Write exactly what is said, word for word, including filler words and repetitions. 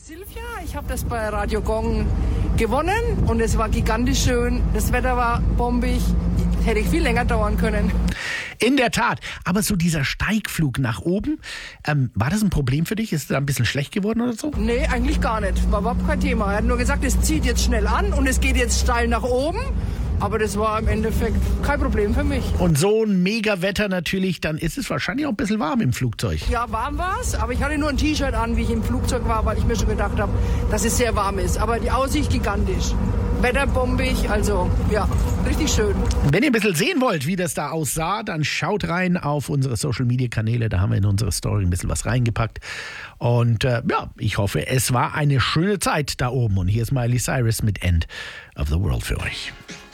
Silvia, ich habe das bei Radio Gong gewonnen und es war gigantisch schön. Das Wetter war bombig, hätte ich viel länger dauern können. In der Tat, aber so dieser Steigflug nach oben, ähm, war das ein Problem für dich? Ist es da ein bisschen schlecht geworden oder so? Nee, eigentlich gar nicht, war überhaupt kein Thema. Er hat nur gesagt, es zieht jetzt schnell an und es geht jetzt steil nach oben. Aber das war im Endeffekt kein Problem für mich. Und so ein Mega-Wetter natürlich, dann ist es wahrscheinlich auch ein bisschen warm im Flugzeug. Ja, warm war es, aber ich hatte nur ein T-Shirt an, wie ich im Flugzeug war, weil ich mir schon gedacht habe, dass es sehr warm ist. Aber die Aussicht gigantisch. Wetterbombig, also ja, richtig schön. Wenn ihr ein bisschen sehen wollt, wie das da aussah, dann schaut rein auf unsere Social-Media-Kanäle. Da haben wir in unsere Story ein bisschen was reingepackt. Und äh, ja, ich hoffe, es war eine schöne Zeit da oben. Und hier ist Miley Cyrus mit End of the World für euch.